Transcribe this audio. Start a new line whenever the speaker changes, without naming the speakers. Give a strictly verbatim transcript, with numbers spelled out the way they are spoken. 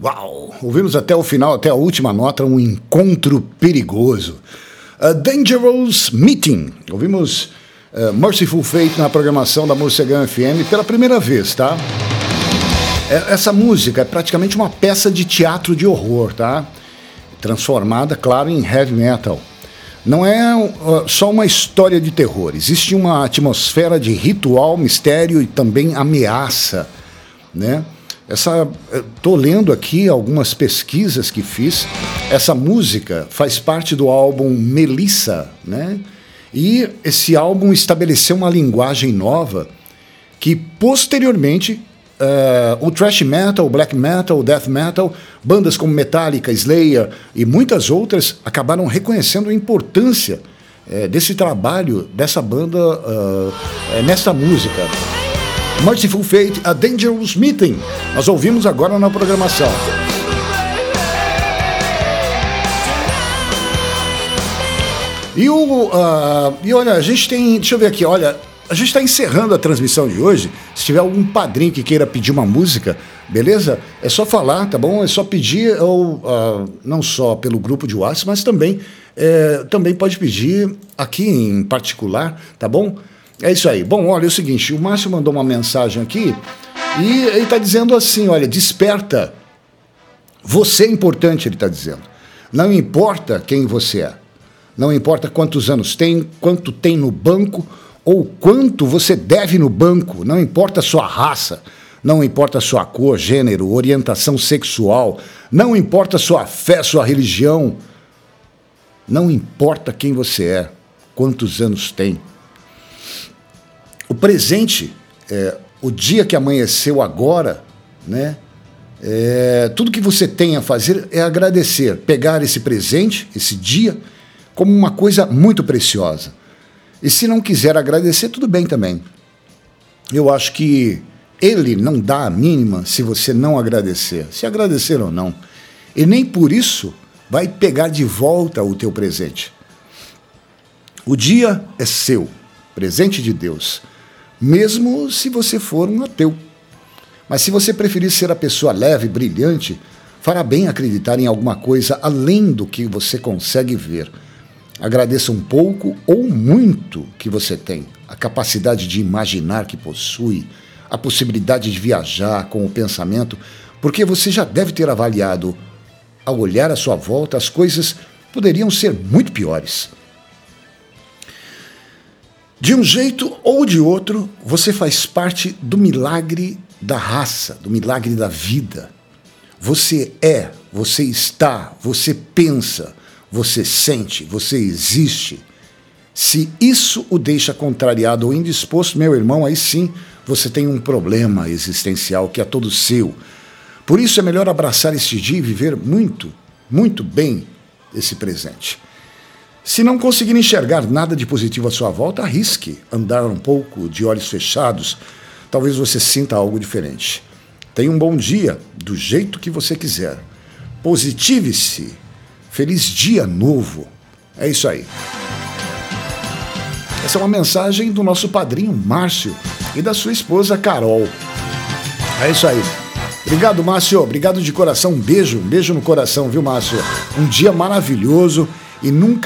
Uau! Ouvimos até o final, até a última nota, um encontro perigoso. A Dangerous Meeting. Ouvimos uh, Merciful Fate na programação da Morcegão F M pela primeira vez, tá? Essa música é praticamente uma peça de teatro de horror, tá? Transformada, claro, em heavy metal. Não é uh, só uma história de terror. Existe uma atmosfera de ritual, mistério e também ameaça, né? Essa, tô lendo aqui algumas pesquisas que fiz. Essa música faz parte do álbum Melissa, né? E esse álbum estabeleceu uma linguagem nova que posteriormente uh, o thrash metal, o black metal, o death metal, bandas como Metallica, Slayer e muitas outras acabaram reconhecendo a importância uh, desse trabalho dessa banda uh, uh, nessa música. Merciful Fate, A Dangerous Meeting. Nós ouvimos agora na programação. E, o, uh, e olha, a gente tem... Deixa eu ver aqui, olha... A gente está encerrando a transmissão de hoje. Se tiver algum padrinho que queira pedir uma música, beleza? É só falar, tá bom? É só pedir, ou, uh, não só pelo grupo de WhatsApp, mas também, é, também pode pedir aqui em particular, tá bom? É isso aí. Bom, olha, é o seguinte, o Márcio mandou uma mensagem aqui e ele está dizendo assim, olha, desperta. Você é importante, ele está dizendo. Não importa quem você é. Não importa quantos anos tem, quanto tem no banco ou quanto você deve no banco. Não importa a sua raça, não importa a sua cor, gênero, orientação sexual, não importa a sua fé, sua religião. Não importa quem você é, quantos anos tem. O presente, é, o dia que amanheceu agora, né? É, tudo que você tem a fazer é agradecer, pegar esse presente, esse dia, como uma coisa muito preciosa. E se não quiser agradecer, tudo bem também. Eu acho que ele não dá a mínima se você não agradecer, se agradecer ou não. E nem por isso vai pegar de volta o teu presente. O dia é seu, presente de Deus. Mesmo se você for um ateu. Mas se você preferir ser a pessoa leve, brilhante, fará bem acreditar em alguma coisa além do que você consegue ver. Agradeça um pouco ou muito que você tem, a capacidade de imaginar que possui, a possibilidade de viajar com o pensamento, porque você já deve ter avaliado, ao olhar à sua volta, as coisas poderiam ser muito piores. De um jeito ou de outro, você faz parte do milagre da raça, do milagre da vida. Você é, você está, você pensa, você sente, você existe. Se isso o deixa contrariado ou indisposto, meu irmão, aí sim você tem um problema existencial que é todo seu. Por isso é melhor abraçar este dia e viver muito, muito bem esse presente. Se não conseguir enxergar nada de positivo à sua volta, arrisque andar um pouco de olhos fechados. Talvez você sinta algo diferente. Tenha um bom dia, do jeito que você quiser. Positive-se. Feliz dia novo. É isso aí. Essa é uma mensagem do nosso padrinho Márcio e da sua esposa Carol. É isso aí. Obrigado, Márcio. Obrigado de coração. Um beijo. Um beijo no coração, viu, Márcio? Um dia maravilhoso e nunca